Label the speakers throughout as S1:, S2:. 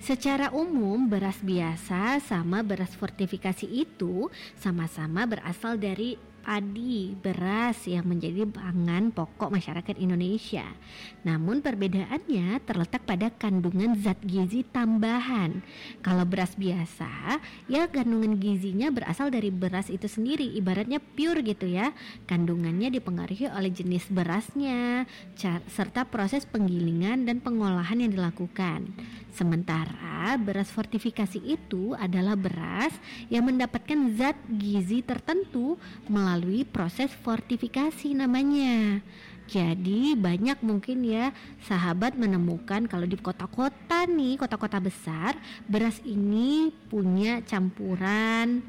S1: Secara umum, beras biasa sama beras fortifikasi itu sama-sama berasal dari padi, beras yang menjadi pangan pokok masyarakat Indonesia. Namun perbedaannya terletak pada kandungan zat gizi tambahan. Kalau beras biasa, ya kandungan gizinya berasal dari beras itu sendiri, ibaratnya pure gitu ya. Kandungannya dipengaruhi oleh jenis berasnya, serta proses penggilingan dan pengolahan yang dilakukan. Sementara beras fortifikasi itu adalah beras yang mendapatkan zat gizi tertentu melalui proses fortifikasi namanya. Jadi banyak mungkin ya sahabat menemukan kalau di kota-kota nih, kota-kota besar, beras ini punya campuran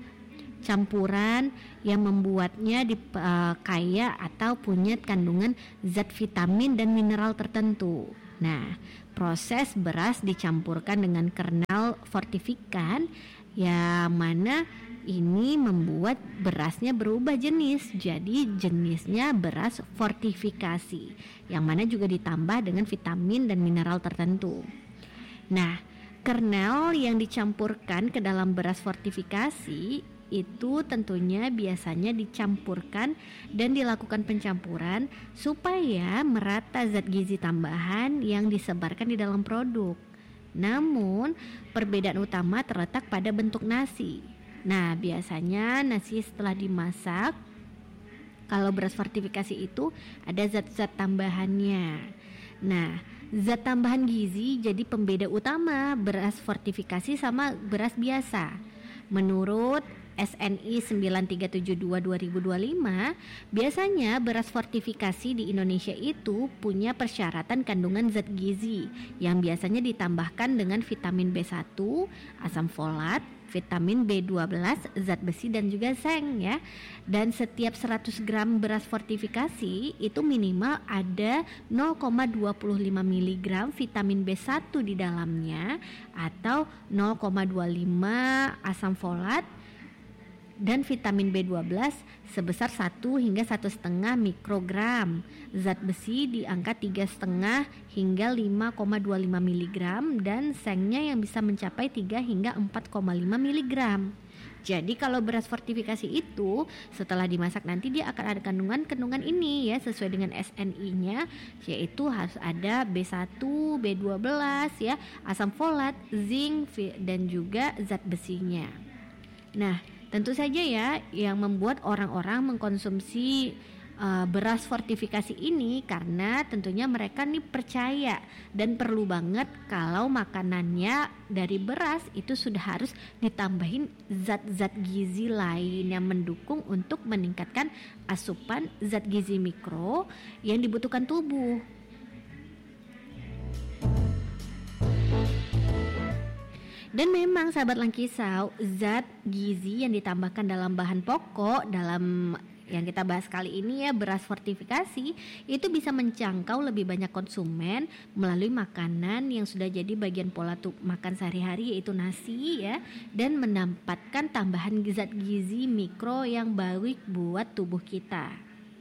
S1: yang membuatnya kaya atau punya kandungan zat vitamin dan mineral tertentu. Nah, proses beras dicampurkan dengan kernel fortifikan yang mana ini membuat berasnya berubah jenis. Jadi jenisnya beras fortifikasi yang mana juga ditambah dengan vitamin dan mineral tertentu. Nah, kernel yang dicampurkan ke dalam beras fortifikasi itu tentunya biasanya dicampurkan dan dilakukan pencampuran supaya merata zat gizi tambahan yang disebarkan di dalam produk. Namun perbedaan utama terletak pada bentuk nasi. Nah, biasanya nasi setelah dimasak, kalau beras fortifikasi itu ada zat-zat tambahannya. Nah, zat tambahan gizi jadi pembeda utama beras fortifikasi sama beras biasa. Menurut SNI 9372/2025, biasanya beras fortifikasi di Indonesia itu punya persyaratan kandungan zat gizi yang biasanya ditambahkan dengan vitamin B1, asam folat, vitamin B12, zat besi dan juga seng ya. Dan setiap 100 gram beras fortifikasi itu minimal ada 0,25 mg vitamin B1 di dalamnya atau 0,25 asam folat dan vitamin B12 sebesar 1 hingga 1,5 mikrogram. Zat besi di angka 3,5 hingga 5,25 mg dan sengnya yang bisa mencapai 3 hingga 4,5 mg. Jadi kalau beras fortifikasi itu setelah dimasak nanti dia akan ada kandungan ini ya sesuai dengan SNI-nya, yaitu harus ada B1, B12 ya, asam folat, zinc dan juga zat besinya. Nah, tentu saja ya yang membuat orang-orang mengkonsumsi beras fortifikasi ini karena tentunya mereka nih percaya dan perlu banget kalau makanannya dari beras itu sudah harus ditambahin zat-zat gizi lain yang mendukung untuk meningkatkan asupan zat gizi mikro yang dibutuhkan tubuh. Dan memang sahabat Langkisau, zat gizi yang ditambahkan dalam bahan pokok dalam yang kita bahas kali ini ya beras fortifikasi itu bisa menjangkau lebih banyak konsumen melalui makanan yang sudah jadi bagian pola makan sehari-hari yaitu nasi ya, dan mendapatkan tambahan zat gizi mikro yang baik buat tubuh kita.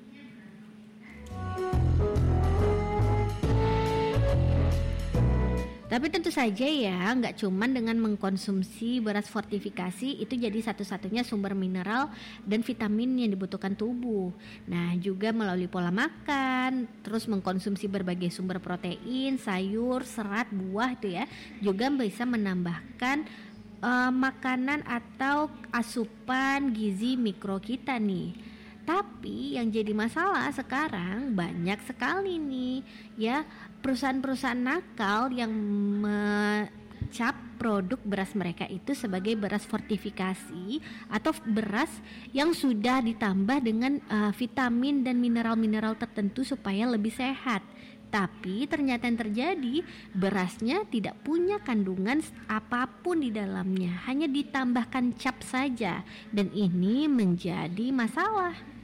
S1: Tapi tentu saja ya, nggak cuman dengan mengkonsumsi beras fortifikasi itu jadi satu-satunya sumber mineral dan vitamin yang dibutuhkan tubuh. Nah, juga melalui pola makan, terus mengkonsumsi berbagai sumber protein, sayur, serat, buah itu ya, juga bisa menambahkan makanan atau asupan gizi mikro kita nih. Tapi yang jadi masalah sekarang banyak sekali nih ya perusahaan-perusahaan nakal yang mengecap produk beras mereka itu sebagai beras fortifikasi atau beras yang sudah ditambah dengan vitamin dan mineral-mineral tertentu supaya lebih sehat. Tapi ternyata yang terjadi berasnya tidak punya kandungan apapun di dalamnya, hanya ditambahkan cap saja, dan ini menjadi masalah.